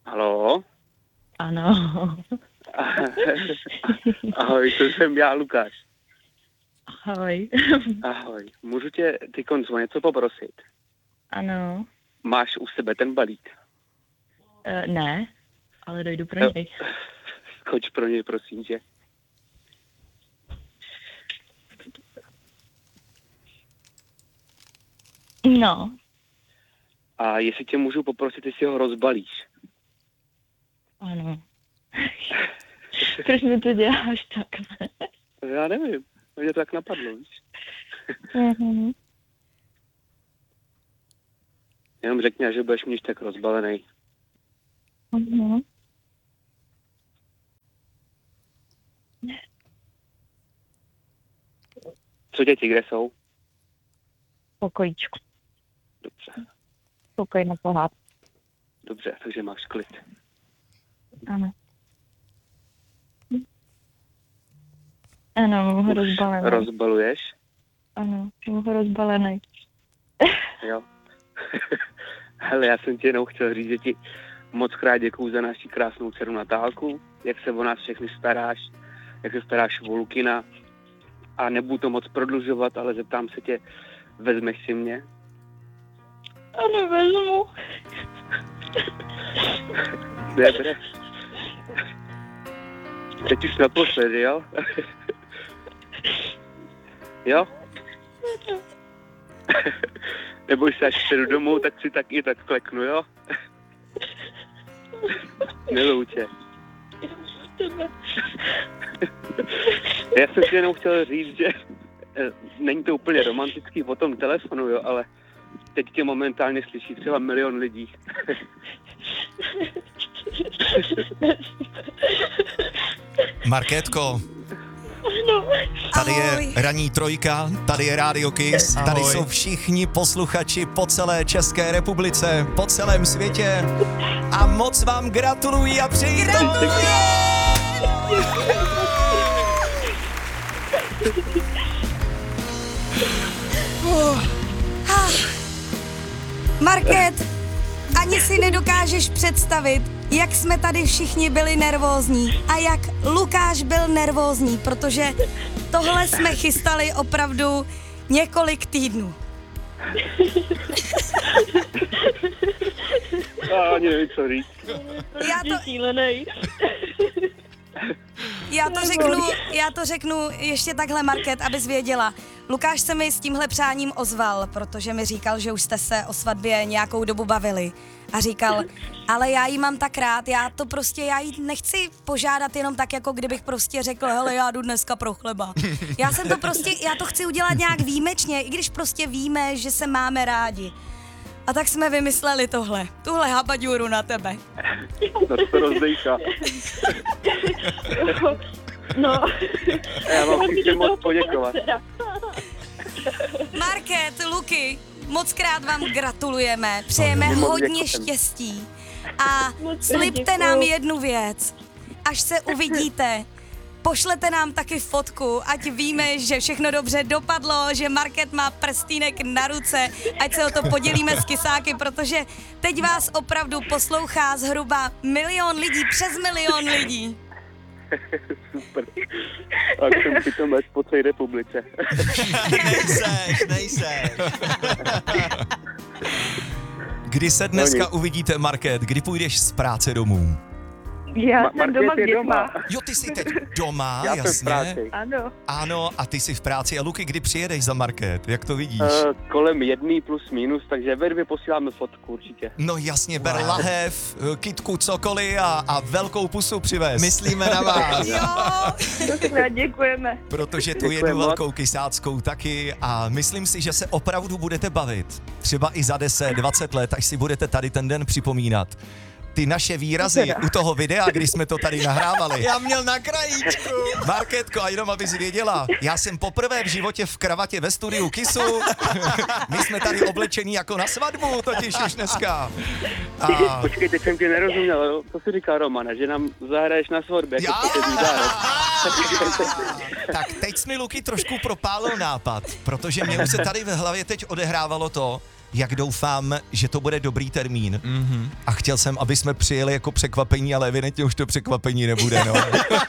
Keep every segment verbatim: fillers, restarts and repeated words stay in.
Haló? Ano. Ahoj, to jsem já, Lukáš. Ahoj. Ahoj, můžu tě ty koncu něco poprosit? Ano. Máš u sebe ten balík? E, ne, ale dojdu pro No. něj. Skoč pro něj, prosím tě. No. A jestli tě můžu poprosit, jestli ho rozbalíš. Ano. Proč mi to děláš takhle? Já nevím, mě to tak napadlo, víš? Mhm. Jenom řekni, že budeš mít tak rozbalený. Mhm. Co děti, kde jsou? Pokojíčku. Dobře, Pokoj na pohádku. dobře, takže máš klid. Ano. Ano, mám ho rozbalený. Rozbaluješ? Ano, mám ho rozbalený. Jo. Hele, já jsem ti jenom chtěl říct, že ti moc krát děkuju za naši krásnou dceru Natálku, jak se o nás všechny staráš, jak se staráš o Lukina. A nebudu to moc prodlužovat, ale zeptám se tě, vezmeš si mě? Ano, vezmu. Dobře. Teď už naposledy, jo? Jo? Neboj se, až přijdu domů, tak si tak i tak kleknu, jo? Miluju tě. Já jsem si jenom chtěl říct, že eh, není to úplně romantický po tom telefonu, jo, ale teď tě momentálně slyší třeba milion lidí. Markétko, No. tady Ahoj. je ranní trojka, tady je Radio Kiss, tady Ahoj. jsou všichni posluchači po celé České republice, po celém světě a moc vám gratuluji a přeji to. Market, ani si nedokážeš představit, jak jsme tady všichni byli nervózní a jak Lukáš byl nervózní, protože tohle jsme chystali opravdu několik týdnů. Já ani nevím, co říct. Já to, Šílenej. já to řeknu, já to řeknu ještě takhle, Market, abys věděla. Lukáš se mi s tímhle přáním ozval, protože mi říkal, že už jste se o svatbě nějakou dobu bavili. A říkal, ale já jí mám tak rád, já to prostě, já jí nechci požádat jenom tak, jako kdybych prostě řekl, hele, já jdu dneska pro chleba. Já jsem to prostě, já to chci udělat nějak výjimečně, i když prostě víme, že se máme rádi. A tak jsme vymysleli tohle, tuhle habaďůru na tebe. No to rozdejka. No. Já vám chci moc poděkovat. Market, Luky, moc krát vám gratulujeme, přejeme No, moc hodně děkujem. štěstí a Moc slibte děkuju. nám jednu věc. Až se uvidíte, pošlete nám taky fotku, ať víme, že všechno dobře dopadlo, že Market má prstýnek na ruce, ať se o to podělíme s kysáky, protože teď vás opravdu poslouchá zhruba milion lidí, přes milion lidí. Super. A jsem pitomec po celé republice. Nejseš, nejseš. Kdy se dneska No nic. uvidíte, Market, kdy půjdeš z práce domů? Já Ma- jsem doma s Markéta je dětma. doma. Jo, ty jsi teď doma, Já jsem v jasně. práci. Ano. Ano, a ty jsi v práci. A Luky, kdy přijedeš za Market? Jak to vidíš? Uh, kolem jedný plus minus, takže ve dvě posíláme fotku určitě. No jasně, ber Wow. lahev, kitku, cokoliv a, a velkou pusu přivez. Myslíme na vás. Jo, Krát děkujeme. Protože tu Děkujeme jednu moc. velkou kysáckou taky a myslím si, že se opravdu budete bavit. Třeba i za deset, dvacet let, až si budete tady ten den připomínat. Ty naše výrazy u toho videa, kdy jsme to tady nahrávali. Já měl na krajíčku. Markétko, a jenom abys věděla, já jsem poprvé v životě v kravatě ve studiu Kissu. My jsme tady oblečení jako na svatbu, totiž už dneska. A... Počkej, teď jsem tě nerozuměl, jo? Co jsi říkal, Romane, že nám zahraješ na svatbě? Já! Jako poslední dárek. Tak teď jsi mi, Luky, trošku propálil nápad, protože mě už se tady ve hlavě teď odehrávalo to, jak doufám, že to bude dobrý termín. Mhm. A chtěl jsem, aby jsme přijeli jako překvapení, ale evidentně už to překvapení nebude, no.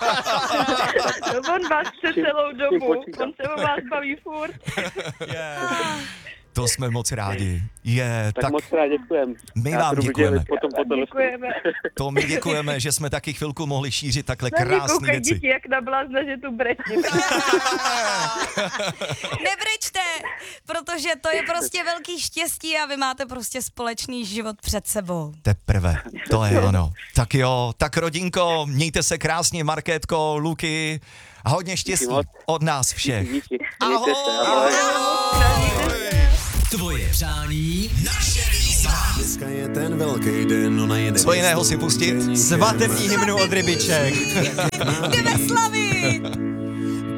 No on vás chce celou dobu, on se o vás baví furt. To jsme moc rádi. Je, Tak, tak, tak moc krát děkujem. my Já vám budu děkujeme. vidět Potom, potom Děkujeme. To my děkujeme, že jsme taky chvilku mohli šířit takhle Na mě krásné koukají věci. děti, jak na blázna, že tu brečí. Nebrečte, protože to je prostě velký štěstí a vy máte prostě společný život před sebou. Teprve, to je ono. Tak jo, tak rodinko, mějte se krásně, Markétko, Luky a hodně štěstí moc. od nás všech. Díky. Ahoj. Mějte se, ahoj. Tvoje přání, naše výzva. Dneska je ten velký den, ona jede. Co jiného si pustit? Svatební hymnu od rybiček. Jdeme slavit!